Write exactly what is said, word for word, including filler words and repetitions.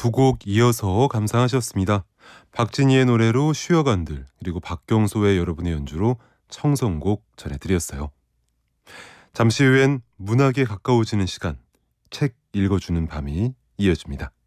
두 곡 이어서 감상하셨습니다. 박진희의 노래로 쉬어간들, 그리고 박경소의 여러분의 연주로 청성곡 전해드렸어요. 잠시 후엔 문학에 가까워지는 시간, 책 읽어주는 밤이 이어집니다.